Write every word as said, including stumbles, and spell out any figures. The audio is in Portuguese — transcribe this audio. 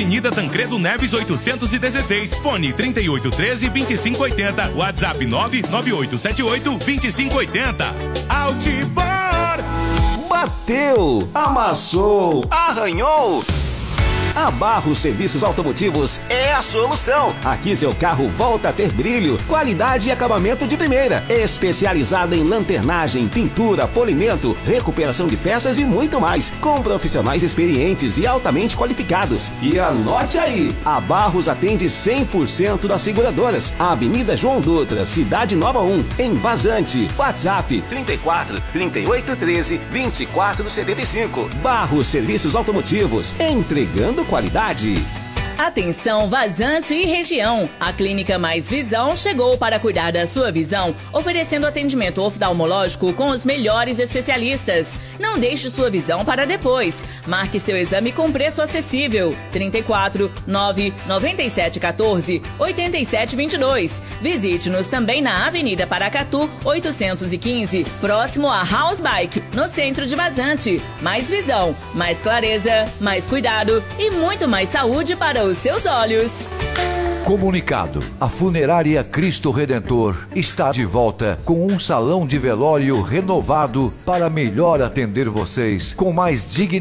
Avenida Tancredo Neves oitocentos e dezesseis. Fone trinta e oito, treze, vinte e cinco oitenta. WhatsApp nove nove oito sete oito, vinte e cinco oitenta. Altibar. Bateu, amassou, arranhou. A Barros Serviços Automotivos é a solução. Aqui seu carro volta a ter brilho, qualidade e acabamento de primeira. Especializada em lanternagem, pintura, polimento, recuperação de peças e muito mais. Com profissionais experientes e altamente qualificados. E anote aí, a Barros atende cem por cento das seguradoras. Avenida João Dutra, Cidade Nova um, em Vazante. WhatsApp trinta e quatro, trinta e oito, treze, vinte e quatro, setenta e cinco. Barros Serviços Automotivos, entregando qualidade. Atenção Vazante e região. A Clínica Mais Visão chegou para cuidar da sua visão, oferecendo atendimento oftalmológico com os melhores especialistas. Não deixe sua visão para depois. Marque seu exame com preço acessível. trinta e quatro, nove, noventa e sete, quatorze, oitenta e sete, vinte e dois. Visite-nos também na Avenida Paracatu, oitocentos e quinze, próximo a House Bike, no centro de Vazante. Mais visão, mais clareza, mais cuidado e muito mais saúde para os seus olhos. Comunicado: a Funerária Cristo Redentor está de volta com um salão de velório renovado para melhor atender vocês com mais dignidade.